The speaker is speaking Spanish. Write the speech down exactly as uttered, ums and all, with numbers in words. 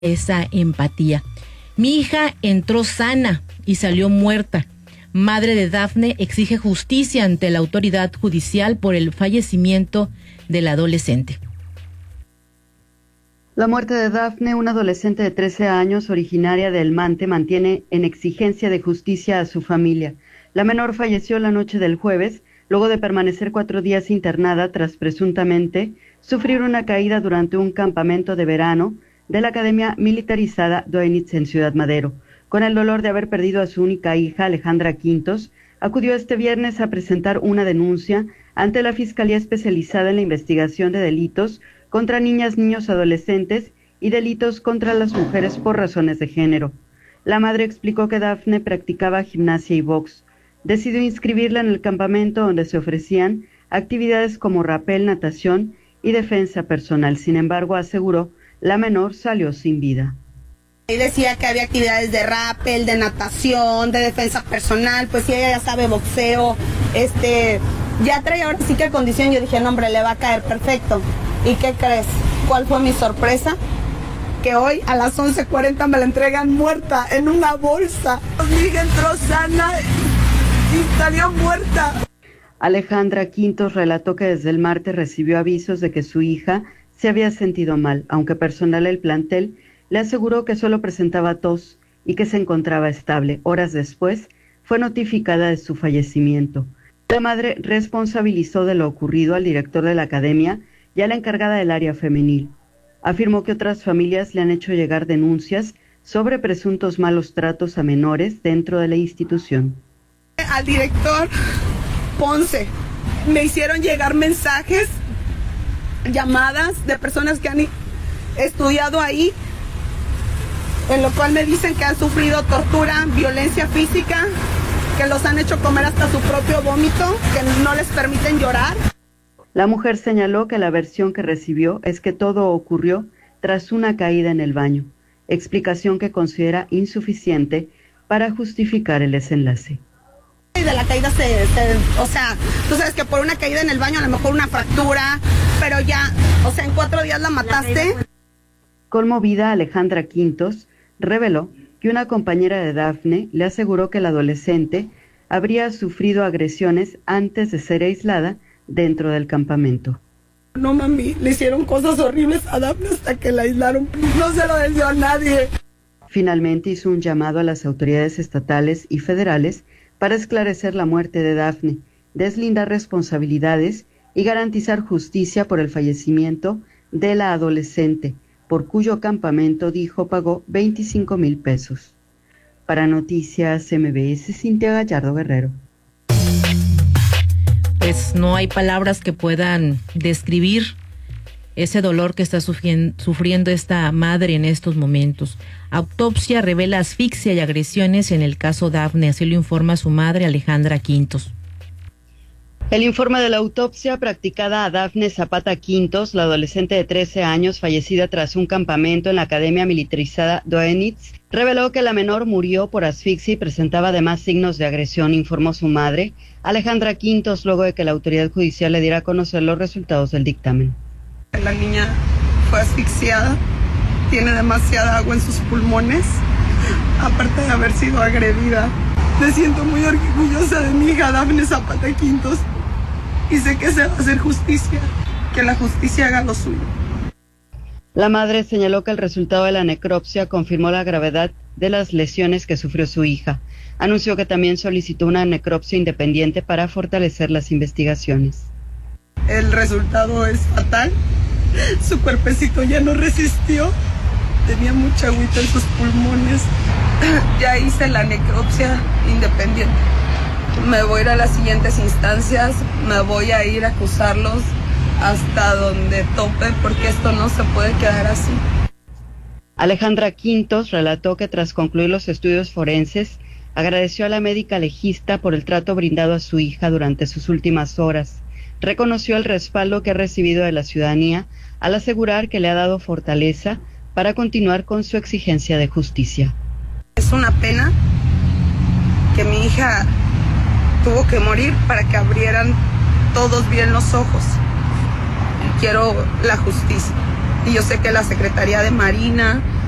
esa empatía. Mi hija entró sana y salió muerta. Madre de Dafne exige justicia ante la autoridad judicial por el fallecimiento del adolescente. La muerte de Dafne, una adolescente de trece años originaria de El Mante, mantiene en exigencia de justicia a su familia. La menor falleció la noche del jueves, luego de permanecer cuatro días internada tras presuntamente sufrir una caída durante un campamento de verano de la Academia Militarizada Doenitz en Ciudad Madero. Con el dolor de haber perdido a su única hija, Alejandra Quintos, acudió este viernes a presentar una denuncia ante la Fiscalía Especializada en la Investigación de Delitos contra Niñas, Niños, Adolescentes y Delitos contra las Mujeres por razones de género. La madre explicó que Dafne practicaba gimnasia y box. Decidió inscribirla en el campamento donde se ofrecían actividades como rapel, natación y defensa personal. Sin embargo, aseguró, la menor salió sin vida. Y decía que había actividades de rappel, de natación, de defensa personal, pues si ella ya sabe boxeo, este, ya trae ahora sí que condición. Yo dije, no hombre, le va a caer perfecto. ¿Y qué crees? ¿Cuál fue mi sorpresa? Que hoy a las once cuarenta me la entregan muerta en una bolsa. Mi hija entró sana y salió muerta. Alejandra Quintos relató que desde el martes recibió avisos de que su hija se había sentido mal, aunque personal del plantel le aseguró que solo presentaba tos y que se encontraba estable. Horas después, fue notificada de su fallecimiento. La madre responsabilizó de lo ocurrido al director de la academia y a la encargada del área femenil. Afirmó que otras familias le han hecho llegar denuncias sobre presuntos malos tratos a menores dentro de la institución. Al director Ponce me hicieron llegar mensajes, llamadas de personas que han estudiado ahí, en lo cual me dicen que han sufrido tortura, violencia física, que los han hecho comer hasta su propio vómito, que no les permiten llorar. La mujer señaló que la versión que recibió es que todo ocurrió tras una caída en el baño, explicación que considera insuficiente para justificar el desenlace. Y de la caída se, se, o sea, tú sabes que por una caída en el baño a lo mejor una fractura, pero ya, o sea, en cuatro días la mataste. Conmovida, Alejandra Quintos reveló que una compañera de Dafne le aseguró que la adolescente habría sufrido agresiones antes de ser aislada dentro del campamento. No mami, le hicieron cosas horribles a Dafne hasta que la aislaron. No se lo deseo a nadie. Finalmente hizo un llamado a las autoridades estatales y federales para esclarecer la muerte de Dafne, deslindar responsabilidades y garantizar justicia por el fallecimiento de la adolescente, por cuyo campamento, dijo, pagó veinticinco mil pesos. Para Noticias M B S, Cintia Gallardo Guerrero. Pues no hay palabras que puedan describir ese dolor que está sufriendo esta madre en estos momentos. Autopsia revela asfixia y agresiones en el caso Dafne, así lo informa su madre, Alejandra Quintos. El informe de la autopsia practicada a Dafne Zapata Quintos, la adolescente de trece años fallecida tras un campamento en la Academia Militarizada Doenitz, reveló que la menor murió por asfixia y presentaba además signos de agresión, informó su madre, Alejandra Quintos, luego de que la autoridad judicial le diera a conocer los resultados del dictamen. La niña fue asfixiada, tiene demasiada agua en sus pulmones, aparte de haber sido agredida. Me siento muy orgullosa de mi hija Dafne Zapata Quintos y sé que se va a hacer justicia, que la justicia haga lo suyo. La madre señaló que el resultado de la necropsia confirmó la gravedad de las lesiones que sufrió su hija. Anunció que también solicitó una necropsia independiente para fortalecer las investigaciones. El resultado es fatal. Su cuerpecito ya no resistió. Tenía mucha agüita en sus pulmones. Ya hice la necropsia independiente. Me voy a ir a las siguientes instancias. Me voy a ir a acusarlos hasta donde tope, porque esto no se puede quedar así. Alejandra Quintos relató que tras concluir los estudios forenses, agradeció a la médica legista por el trato brindado a su hija durante sus últimas horas. Reconoció el respaldo que ha recibido de la ciudadanía al asegurar que le ha dado fortaleza para continuar con su exigencia de justicia. Es una pena que mi hija tuvo que morir para que abrieran todos bien los ojos. Quiero la justicia. Y yo sé que la Secretaría de Marina,